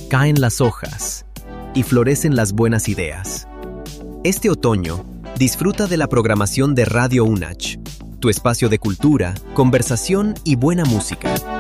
caen las hojas y florecen las buenas ideas. Este otoño, disfruta de la programación de Radio UNACH, tu espacio de cultura, conversación y buena música.